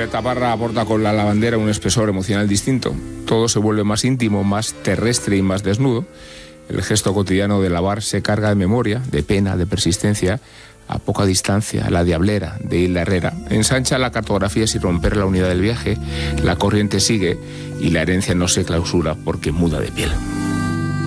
Violeta Parra aporta con la lavandera un espesor emocional distinto. Todo se vuelve más íntimo, más terrestre y más desnudo. El gesto cotidiano de lavar se carga de memoria, de pena, de persistencia. A poca distancia, la diablera de Hilda Herrera ensancha la cartografía sin romper la unidad del viaje. La corriente sigue y la herencia no se clausura porque muda de piel.